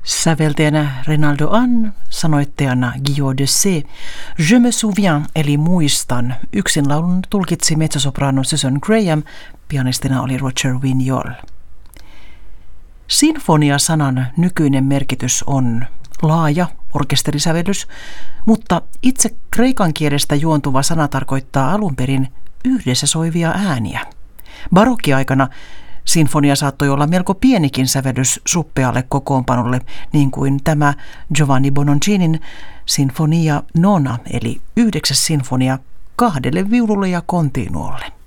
Säveltäjänä Reynaldo Anne, sanoittajana Guillaume Desaix, Je me souviens eli muistan. Yksin laulun tulkitsi mezzosoprano Susan Graham, pianistina oli Roger Vignol. Sinfonia-sanan nykyinen merkitys on laaja orkesterisävellys, mutta itse kreikan kielestä juontuva sana tarkoittaa alun perin yhdessä soivia ääniä. Barokkiaikana sinfonia saattoi olla melko pienikin sävellys suppealle kokoonpanolle, niin kuin tämä Giovanni Bononcinin Sinfonia Nona, eli 9. sinfonia 2 viululle ja continuolle.